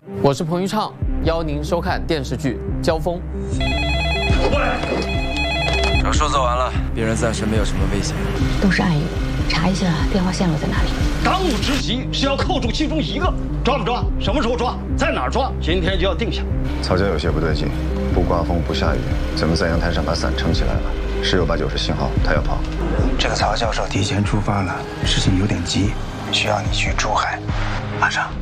我是彭昱畅，邀您收看电视剧《交锋》。 过来。手术做完了，病人暂时没有什么危险。 都是暗语，查一下电话线路在哪里。 当务之急是要扣住其中一个，抓不抓？什么时候抓？在哪儿抓？今天就要定下。 曹家有些不对劲，不刮风不下雨，怎么在阳台上把伞撑起来了？10有8九是信号，他要跑。 这个曹教授提前出发了，事情有点急，需要你去珠海，马上。